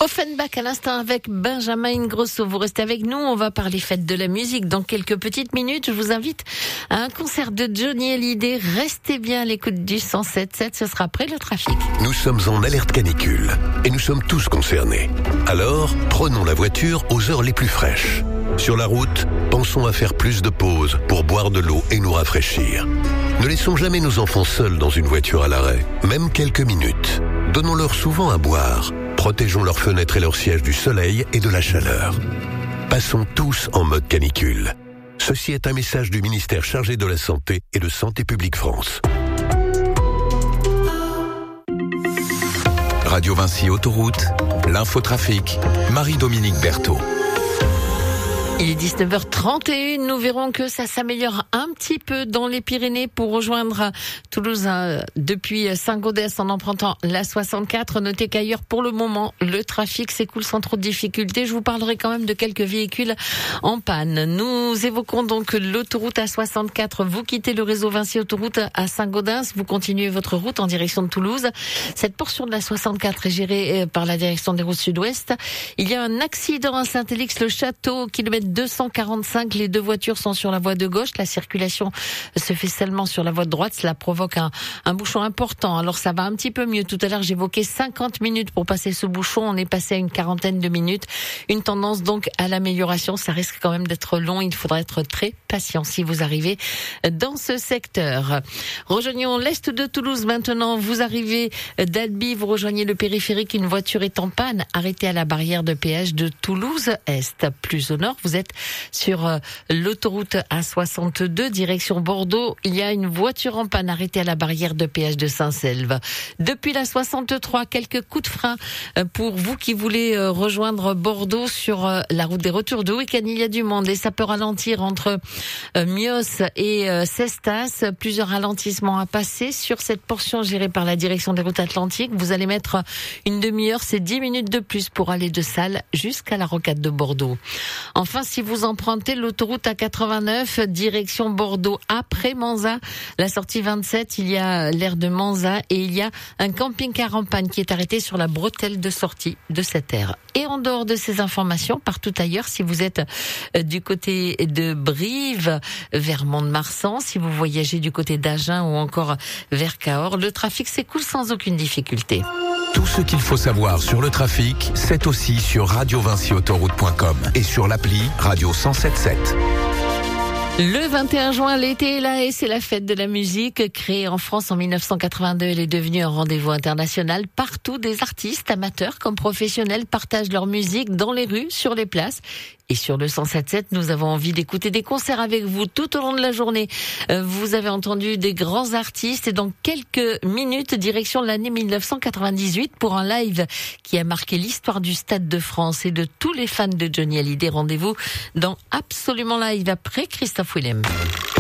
Offenbach à l'instant avec Benjamin Ingrosso. Vous restez avec nous, on va parler fête de la musique dans quelques petites minutes. Je vous invite à un concert de Johnny Hallyday. Restez bien à l'écoute du 107.7, ce sera après le trafic. Nous sommes en alerte canicule et nous sommes tous concernés. Alors, prenons la voiture aux heures les plus fraîches. Sur la route, pensons à faire plus de pauses pour boire de l'eau et nous rafraîchir. Ne laissons jamais nos enfants seuls dans une voiture à l'arrêt, même quelques minutes. Donnons-leur souvent à boire. Protégeons leurs fenêtres et leurs sièges du soleil et de la chaleur. Passons tous en mode canicule. Ceci est un message du ministère chargé de la Santé et de Santé publique France. Radio Vinci Autoroute, l'infotrafic, Marie-Dominique Berthaud. Il est 19h31, nous verrons que ça s'améliore un petit peu dans les Pyrénées pour rejoindre Toulouse depuis Saint-Gaudens en empruntant la 64. Notez qu'ailleurs, pour le moment, le trafic s'écoule sans trop de difficultés. Je vous parlerai quand même de quelques véhicules en panne. Nous évoquons donc l'autoroute A64. Vous quittez le réseau Vinci Autoroute à Saint-Gaudens, vous continuez votre route en direction de Toulouse. Cette portion de la 64 est gérée par la direction des routes sud-ouest. Il y a un accident à Saint-Élix-le-Château, kilomètre 245, les deux voitures sont sur la voie de gauche, la circulation se fait seulement sur la voie de droite, cela provoque un bouchon important. Alors ça va un petit peu mieux, tout à l'heure j'évoquais 50 minutes pour passer ce bouchon, on est passé à une quarantaine de minutes, une tendance donc à l'amélioration, ça risque quand même d'être long, il faudra être très patient si vous arrivez dans ce secteur. Rejoignons l'est de Toulouse maintenant, vous arrivez d'Albi, vous rejoignez le périphérique, une voiture est en panne, arrêtée à la barrière de péage de Toulouse-Est. Plus au nord, vous êtes sur l'autoroute A62, direction Bordeaux. Il y a une voiture en panne arrêtée à la barrière de péage de Saint-Selve. Depuis la 63, quelques coups de frein pour vous qui voulez rejoindre Bordeaux sur la route des retours de week-end. Il y a du monde et ça peut ralentir entre Mios et Cestas. Plusieurs ralentissements à passer sur cette portion gérée par la direction des routes atlantiques. Vous allez mettre une demi-heure, c'est 10 minutes de plus pour aller de Salles jusqu'à la rocade de Bordeaux. Enfin, si vous empruntez l'autoroute A89, direction Bordeaux, après Manzat, la sortie 27, il y a l'aire de Manzat et il y a un camping-car en panne qui est arrêté sur la bretelle de sortie de cette aire. Et en dehors de ces informations, partout ailleurs, si vous êtes du côté de Brive, vers Mont-de-Marsan, si vous voyagez du côté d'Agen ou encore vers Cahors, le trafic s'écoule sans aucune difficulté. Tout ce qu'il faut savoir sur le trafic, c'est aussi sur radiovinciautoroute.com et sur l'appli Radio 107.7. Le 21 juin, l'été est là et c'est la fête de la musique. Créée en France en 1982, elle est devenue un rendez-vous international. Partout, des artistes, amateurs comme professionnels, partagent leur musique dans les rues, sur les places. Et sur le 107.7, nous avons envie d'écouter des concerts avec vous tout au long de la journée. Vous avez entendu des grands artistes et dans quelques minutes, direction l'année 1998 pour un live qui a marqué l'histoire du Stade de France et de tous les fans de Johnny Hallyday. Rendez-vous dans Absolument Live après Christophe Willem.